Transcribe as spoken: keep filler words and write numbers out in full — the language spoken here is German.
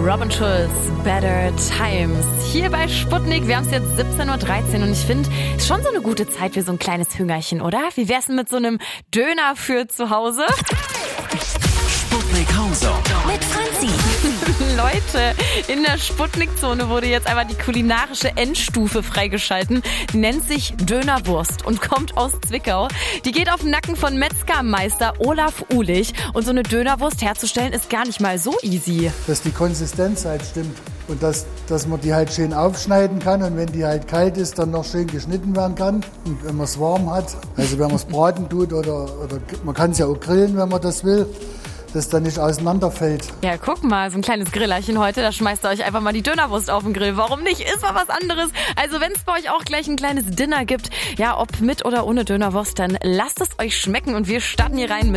Robin Schulz, Better Times. Hier bei Sputnik, wir haben es jetzt siebzehn Uhr dreizehn und ich finde, es ist schon so eine gute Zeit für so ein kleines Hüngerchen, oder? Wie wär's denn mit so einem Döner für zu Hause? Sputnik Hauser mit Franzi. Leute, in der Sputnik-Zone wurde jetzt einmal die kulinarische Endstufe freigeschalten. Die nennt sich Dönerwurst und kommt aus Zwickau. Die geht auf den Nacken von Metzgermeister Olaf Uhlich. Und so eine Dönerwurst herzustellen ist gar nicht mal so easy. Dass die Konsistenz halt stimmt und dass, dass man die halt schön aufschneiden kann und wenn die halt kalt ist, dann noch schön geschnitten werden kann. Und wenn man es warm hat, also wenn man es braten tut oder, oder man kann es ja auch grillen, wenn man das will, dass dann nicht auseinanderfällt. Ja, guck mal, so ein kleines Grillerchen heute, da schmeißt ihr euch einfach mal die Dönerwurst auf den Grill. Warum nicht? Ist mal was anderes. Also wenn es bei euch auch gleich ein kleines Dinner gibt, ja, ob mit oder ohne Dönerwurst, dann lasst es euch schmecken und wir starten hier rein mit